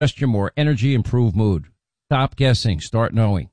Your more energy, improved mood. Stop guessing. Start knowing.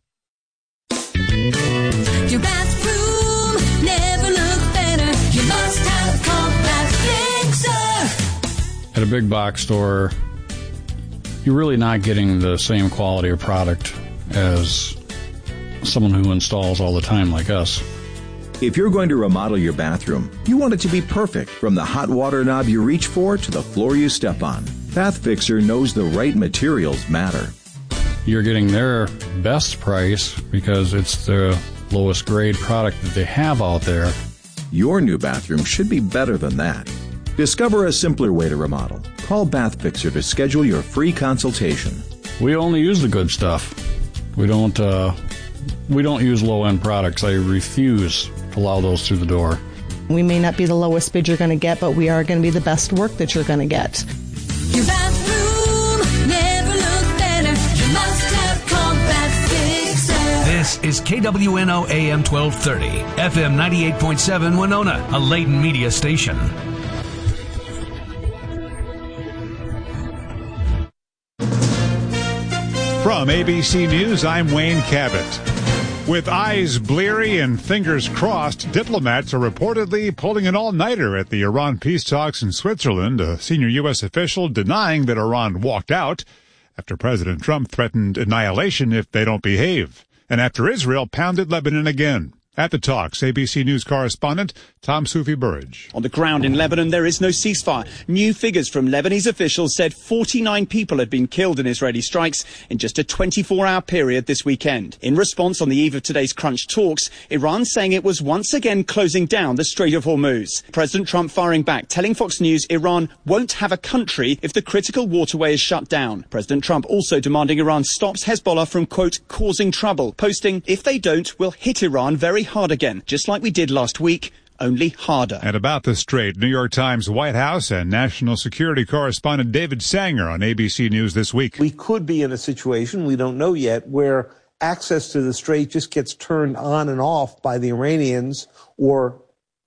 Your bathroom never looked better. You must have Compact Fixer. At a big box store, you're really not getting the same quality of product as someone who installs all the time like us. If you're going to remodel your bathroom, you want it to be perfect, from the hot water knob you reach for to the floor you step on. Bath Fixer knows the right materials matter. You're getting their best price because it's the lowest grade product that they have out there. Your new bathroom should be better than that. Discover a simpler way to remodel. Call Bath Fixer to schedule your free consultation. We only use the good stuff. We don't use low-end products. I refuse to allow those through the door. We may not be the lowest bid you're going to get, but we are going to be the best work that you're going to get. Your bathroom never looked better. You must have Compact Fixer. This is KWNO AM 1230, FM 98.7 Winona, a Layton media station. From ABC News, I'm Wayne Cabot. With eyes bleary and fingers crossed, diplomats are reportedly pulling an all-nighter at the Iran peace talks in Switzerland, a senior U.S. official denying that Iran walked out after President Trump threatened annihilation if they don't behave, and after Israel pounded Lebanon again. At the talks, ABC News correspondent Tom Soufi Burridge. On the ground in Lebanon, there is no ceasefire. New figures from Lebanese officials said 49 people had been killed in Israeli strikes in just a 24-hour period this weekend. In response, on the eve of today's crunch talks, Iran saying it was once again closing down the Strait of Hormuz. President Trump firing back, telling Fox News Iran won't have a country if the critical waterway is shut down. President Trump also demanding Iran stops Hezbollah from, quote, causing trouble, posting, if they don't, we'll hit Iran very hard again, just like we did last week, only harder. And about the strait, New York Times White House and national security correspondent David Sanger on ABC News this week. We could be in a situation, we don't know yet, where access to the strait just gets turned on and off by the Iranians or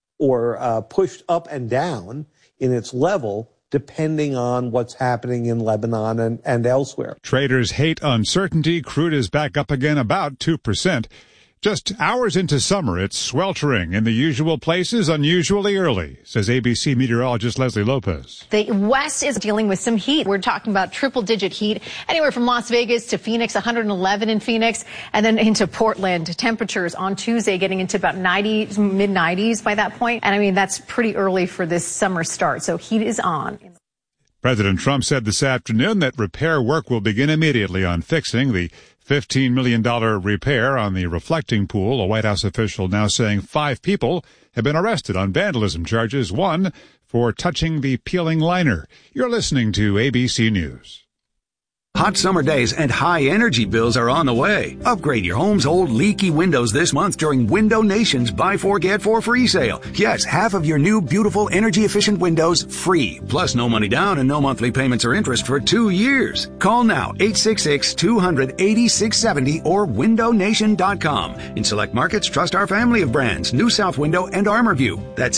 pushed up and down in its level, depending on what's happening in Lebanon and elsewhere. Traders hate uncertainty. Crude is back up again about 2%. Just hours into summer, it's sweltering in the usual places unusually early, says ABC meteorologist Leslie Lopez. The West is dealing with some heat. We're talking about triple-digit heat, anywhere from Las Vegas to Phoenix, 111 in Phoenix, and then into Portland. Temperatures on Tuesday getting into about 90s, mid-90s by that point. And I mean, that's pretty early for this summer start, so heat is on. President Trump said this afternoon that repair work will begin immediately on fixing the $15 million repair on the reflecting pool. A White House official now saying 5 people have been arrested on vandalism charges, 1 for touching the peeling liner. You're listening to ABC News. Hot summer days and high energy bills are on the way. Upgrade your home's old leaky windows this month during Window Nation's Buy 4 Get 4 free sale. Yes, half of your new beautiful energy efficient windows free. Plus no money down and no monthly payments or interest for 2 years. Call now 866-200-8670 or windownation.com. In select markets, trust our family of brands, New South Window and ArmorView. That's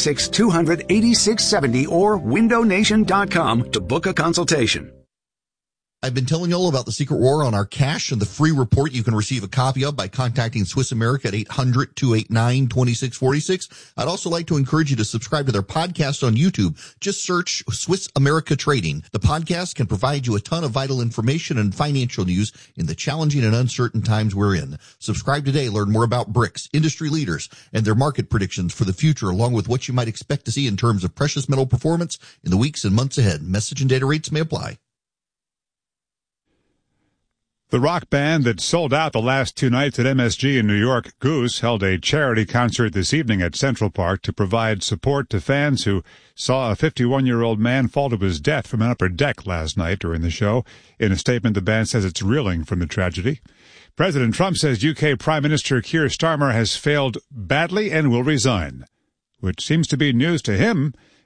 866-200-8670 or windownation.com to book a consultation. I've been telling you all about the Secret War on our cash and the free report you can receive a copy of by contacting Swiss America at 800-289-2646. I'd also like to encourage you to subscribe to their podcast on YouTube. Just search Swiss America Trading. The podcast can provide you a ton of vital information and financial news in the challenging and uncertain times we're in. Subscribe today. Learn more about BRICS, industry leaders, and their market predictions for the future, along with what you might expect to see in terms of precious metal performance in the weeks and months ahead. Message and data rates may apply. The rock band that sold out the last 2 nights at MSG in New York, Goose, held a charity concert this evening at Central Park to provide support to fans who saw a 51-year-old man fall to his death from an upper deck last night during the show. In a statement, the band says it's reeling from the tragedy. President Trump says UK Prime Minister Keir Starmer has failed badly and will resign, which seems to be news to him.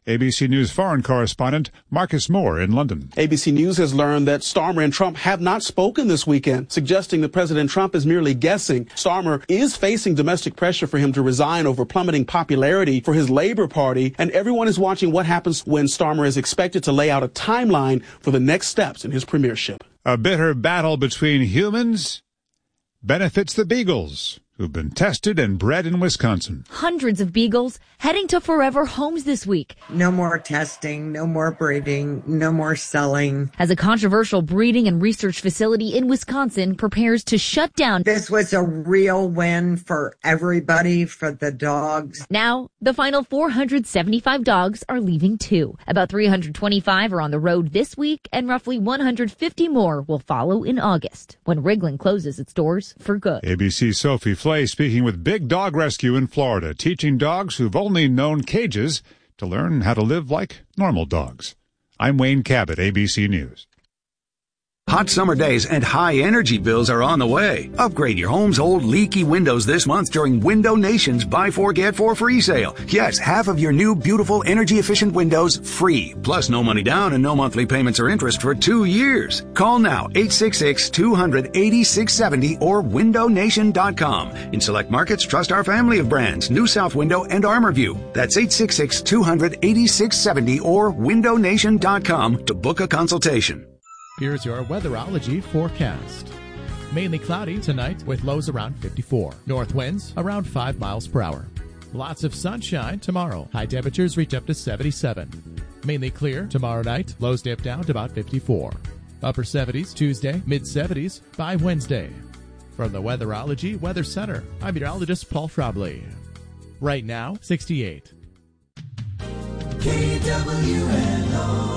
ABC News foreign correspondent Marcus Moore in London. ABC News has learned that Starmer and Trump have not spoken this weekend, suggesting that President Trump is merely guessing. Starmer is facing domestic pressure for him to resign over plummeting popularity for his Labor Party, and everyone is watching what happens when Starmer is expected to lay out a timeline for the next steps in his premiership. A bitter battle between humans benefits the beagles, who've been tested and bred in Wisconsin. Hundreds of beagles heading to forever homes this week. No more testing, no more breeding, no more selling. As a controversial breeding and research facility in Wisconsin prepares to shut down. This was a real win for everybody, for the dogs. Now, the final 475 dogs are leaving too. About 325 are on the road this week, and roughly 150 more will follow in August, when Wrigley closes its doors for good. ABC's Sophie Flay speaking with Big Dog Rescue in Florida, teaching dogs who've only known cages to learn how to live like normal dogs. I'm Wayne Cabot, ABC News. Hot summer days and high energy bills are on the way. Upgrade your home's old leaky windows this month during Window Nation's Buy 4 Get 4 free sale. Yes, half of your new beautiful energy efficient windows free. Plus no money down and no monthly payments or interest for 2 years. Call now 866-200-8670 or windownation.com. In select markets, trust our family of brands, New South Window and ArmorView. That's 866-200-8670 or windownation.com to book a consultation. Here's your weatherology forecast. Mainly cloudy tonight with lows around 54. North winds around 5 miles per hour. Lots of sunshine tomorrow. High temperatures reach up to 77. Mainly clear tomorrow night. Lows dip down to about 54. Upper 70s Tuesday, mid 70s by Wednesday. From the Weatherology Weather Center, I'm meteorologist Paul Frobley. Right now, 68. KWNO.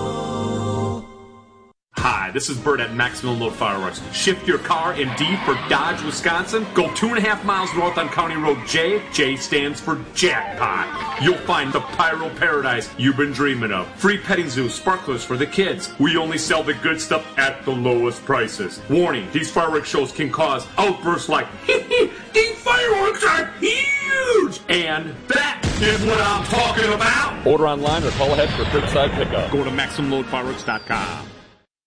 Hi, this is Bert at Maximum Load Fireworks. Shift your car in D for Dodge, Wisconsin. Go 2.5 miles north on County Road J. J stands for jackpot. You'll find the pyro paradise you've been dreaming of. Free petting zoo, sparklers for the kids. We only sell the good stuff at the lowest prices. Warning, these fireworks shows can cause outbursts like, these fireworks are huge! And that is what I'm talking about! Order online or call ahead for curbside pickup. Go to MaximumLoadFireworks.com.